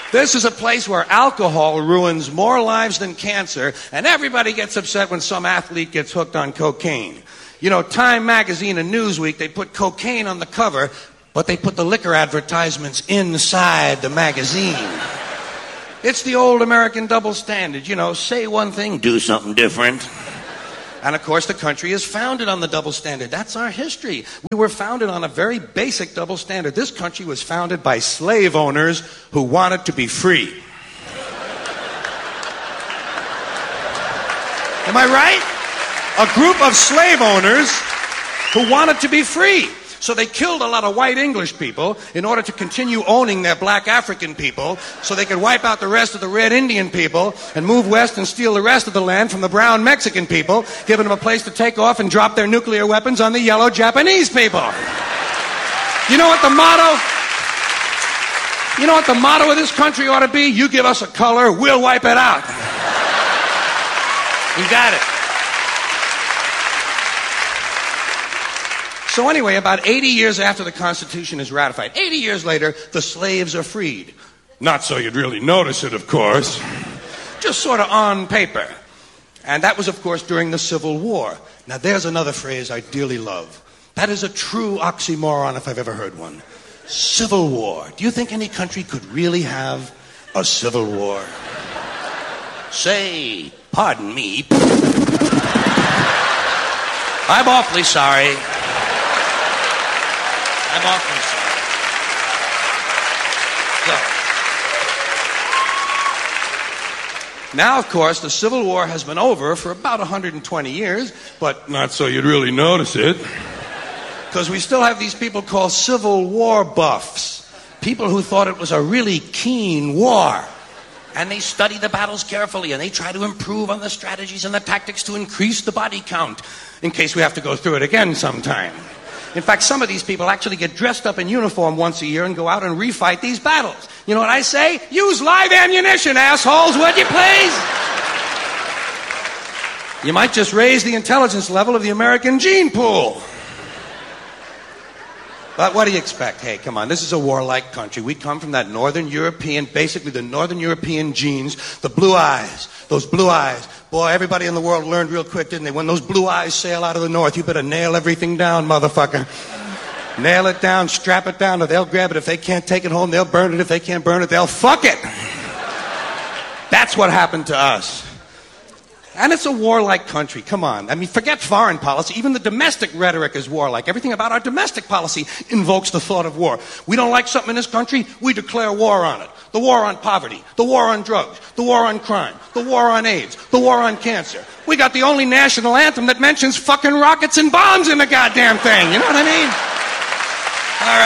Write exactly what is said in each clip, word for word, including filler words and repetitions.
This is a place where alcohol ruins more lives than cancer, and everybody gets upset when some athlete gets hooked on cocaine. You know, Time Magazine and Newsweek, they put cocaine on the cover, but they put the liquor advertisements inside the magazine. It's the old American double standard, you know, say one thing, do something different. And of course, the country is founded on the double standard. That's our history. We were founded on a very basic double standard. This country was founded by slave owners who wanted to be free. Am I right? A group of slave owners who wanted to be free. So they killed a lot of white English people in order to continue owning their black African people so they could wipe out the rest of the red Indian people and move west and steal the rest of the land from the brown Mexican people, giving them a place to take off and drop their nuclear weapons on the yellow Japanese people. You know what the motto? You know what the motto of this country ought to be? You give us a color, we'll wipe it out. You got it. So anyway, about eighty years after the Constitution is ratified, eighty years later, the slaves are freed. Not so you'd really notice it, of course. Just sort of on paper. And that was, of course, during the Civil War. Now, there's another phrase I dearly love. That is a true oxymoron if I've ever heard one. Civil War. Do you think any country could really have a civil war? Say, pardon me. I'm awfully sorry. I'm awfully sorry. So, now, of course, the Civil War has been over for about one hundred twenty years, but not so you'd really notice it. Because we still have these people called Civil War buffs. People who thought it was a really keen war. And they study the battles carefully, and they try to improve on the strategies and the tactics to increase the body count, in case we have to go through it again sometime. In fact, some of these people actually get dressed up in uniform once a year and go out and refight these battles. You know what I say? Use live ammunition, assholes, would you please? You might just raise the intelligence level of the American gene pool. But what do you expect? Hey, come on, this is a warlike country. We come from that Northern European, basically the Northern European genes, the blue eyes, those blue eyes. Boy, everybody in the world learned real quick, didn't they? When those blue eyes sail out of the north, you better nail everything down, motherfucker. Nail it down, strap it down, or they'll grab it. If they can't take it home, they'll burn it. If they can't burn it, they'll fuck it. That's what happened to us. And it's a warlike country. Come on. I mean, forget foreign policy. Even the domestic rhetoric is warlike. Everything about our domestic policy invokes the thought of war. We don't like something in this country, we declare war on it. The war on poverty, the war on drugs, the war on crime, the war on AIDS, the war on cancer. We got the only national anthem that mentions fucking rockets and bombs in the goddamn thing. You know what I mean? All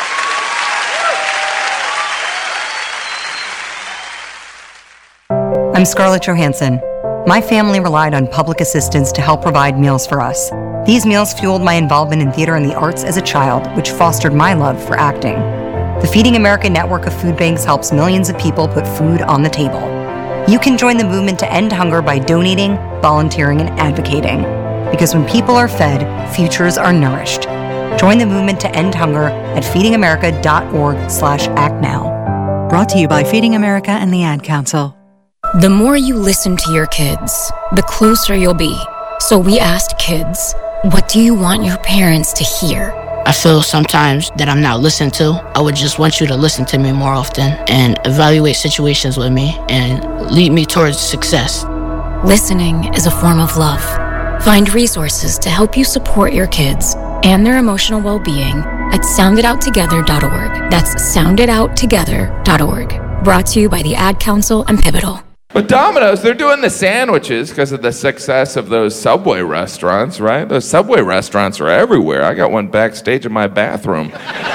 right. I'm Scarlett Johansson. My family relied on public assistance to help provide meals for us. These meals fueled my involvement in theater and the arts as a child, which fostered my love for acting. The Feeding America network of food banks helps millions of people put food on the table. You can join the movement to end hunger by donating, volunteering, and advocating. Because when people are fed, futures are nourished. Join the movement to end hunger at feedingamerica.org slash act now. Brought to you by Feeding America and the Ad Council. The more you listen to your kids, the closer you'll be. So we asked kids, what do you want your parents to hear? I feel sometimes that I'm not listened to. I would just want you to listen to me more often and evaluate situations with me and lead me towards success. Listening is a form of love. Find resources to help you support your kids and their emotional well-being at sound it out together dot org. That's sound it out together dot org. Brought to you by the Ad Council and Pivotal. But Domino's, they're doing the sandwiches because of the success of those Subway restaurants, right? Those Subway restaurants are everywhere. I got one backstage in my bathroom.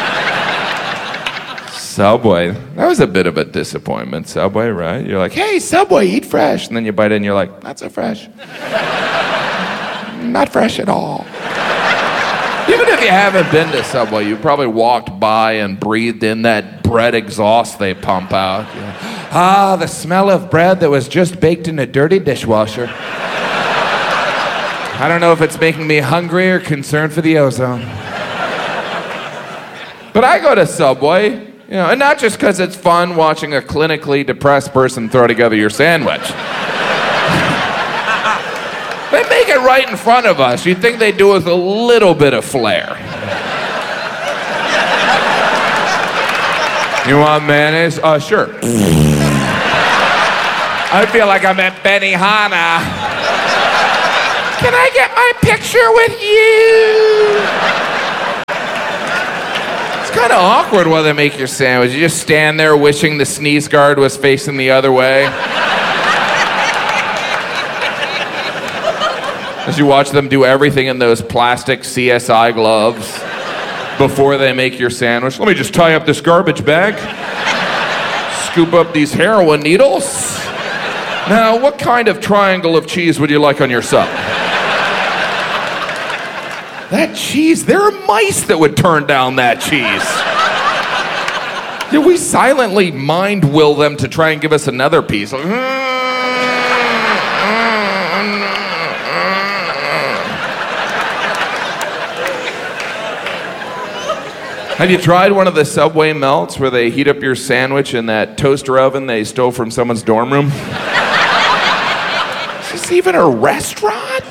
Subway. That was a bit of a disappointment, Subway, right? You're like, hey, Subway, eat fresh. And then you bite in and you're like, not so fresh. Not fresh at all. Even if you haven't been to Subway, you probably walked by and breathed in that bread exhaust they pump out. You're like, ah, the smell of bread that was just baked in a dirty dishwasher. I don't know if it's making me hungry or concerned for the ozone. But I go to Subway You know, and not just because it's fun watching a clinically depressed person throw together your sandwich. They make it right in front of us. You'd think they'd do it with a little bit of flair. You want mayonnaise? Uh, sure. I feel like I'm at Benihana. Can I get my picture with you? It's kind of awkward while they make your sandwich. You just stand there wishing the sneeze guard was facing the other way. As you watch them do everything in those plastic C S I gloves before they make your sandwich. Let me just tie up this garbage bag. Scoop up these heroin needles. Now, what kind of triangle of cheese would you like on your sub? That cheese, there are mice that would turn down that cheese. Yeah, we silently mind will them to try and give us another piece. Like, have you tried one of the Subway melts where they heat up your sandwich in that toaster oven they stole from someone's dorm room? Is this even a restaurant?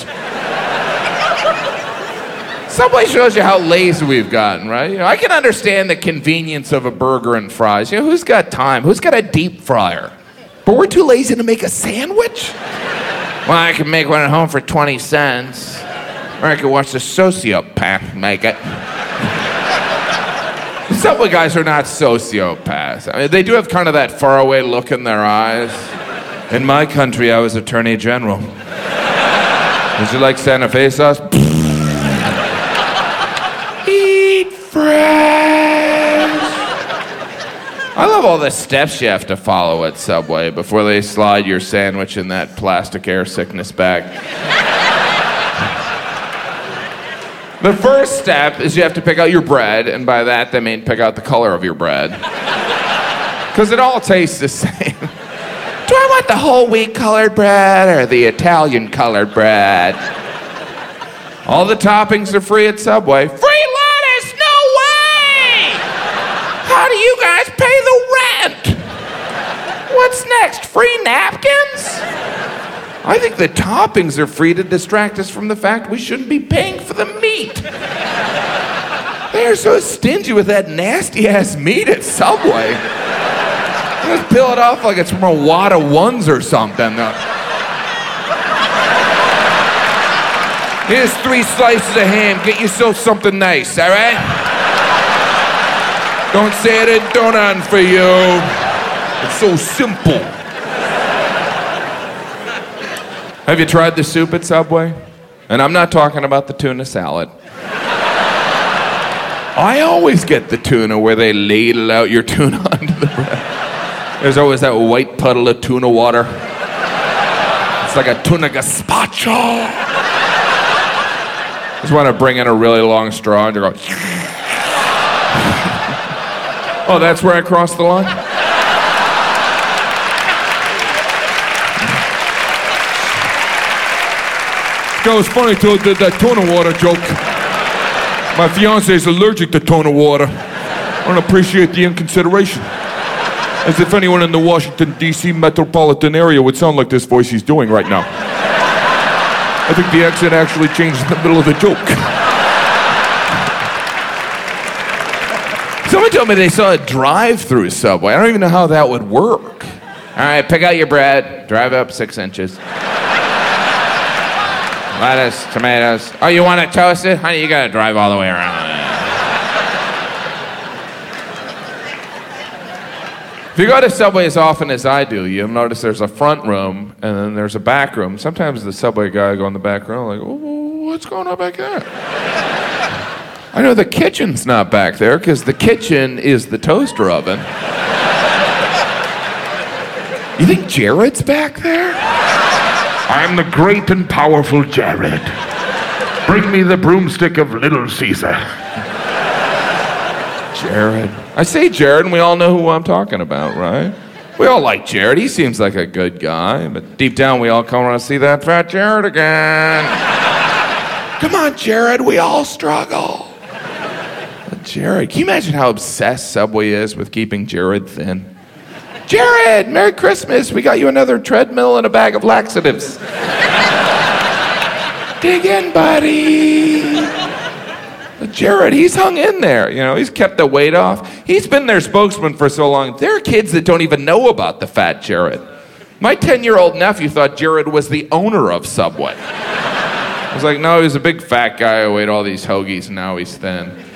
Subway shows you how lazy we've gotten, right? You know, I can understand the convenience of a burger and fries. You know, who's got time? Who's got a deep fryer? But we're too lazy to make a sandwich? Well, I can make one at home for twenty cents. Or I could watch the sociopath make it. Subway guys are not sociopaths. I mean, they do have kind of that faraway look in their eyes. In my country, I was Attorney General. Would you like Santa Fe sauce? Eat fresh. I love all the steps you have to follow at Subway before they slide your sandwich in that plastic air sickness bag. The first step is you have to pick out your bread, and by that they mean pick out the color of your bread. Because it all tastes the same. Do I want the whole wheat colored bread or the Italian colored bread? All the toppings are free at Subway. Free lettuce? No way! How do you guys pay the rent? What's next? Free napkins? I think the toppings are free to distract us from the fact we shouldn't be paying for the meat. They are so stingy with that nasty-ass meat at Subway. Just peel it off like it's from a wad of ones or something. Here's three slices of ham. Get yourself something nice, all right? Don't say I didn't do none for you. It's so simple. Have you tried the soup at Subway? And I'm not talking about the tuna salad. I always get the tuna where they ladle out your tuna onto the bread. There's always that white puddle of tuna water. It's like a tuna gazpacho. I just want to bring in a really long straw and go, oh, that's where I crossed the line? That was funny till I did that tuna water joke. My fiance is allergic to tuna water. I don't appreciate the inconsideration. As if anyone in the Washington, D C metropolitan area would sound like this voice he's doing right now. I think the accent actually changed in the middle of the joke. Someone told me they saw a drive-through Subway. I don't even know how that would work. All right, pick out your bread. Drive up six inches. Lettuce, tomatoes. Oh, you want it toasted? Honey, you gotta drive all the way around. If you go to Subway as often as I do, you'll notice there's a front room and then there's a back room. Sometimes the Subway guy will go in the back room like, oh, what's going on back there? I know the kitchen's not back there because the kitchen is the toaster oven. You think Jared's back there? I'm the great and powerful Jared. Bring me the broomstick of Little Caesar. Jared. I say Jared, and we all know who I'm talking about, right? We all like Jared. He seems like a good guy, but deep down we all come around to see that fat Jared again. Come on, Jared, we all struggle. Jared. Can you imagine how obsessed Subway is with keeping Jared thin? Jared, Merry Christmas. We got you another treadmill and a bag of laxatives. Dig in, buddy. But Jared, he's hung in there. You know, he's kept the weight off. He's been their spokesman for so long. There are kids that don't even know about the fat Jared. My ten-year-old nephew thought Jared was the owner of Subway. I was like, no, he's a big fat guy who ate all these hoagies and now he's thin.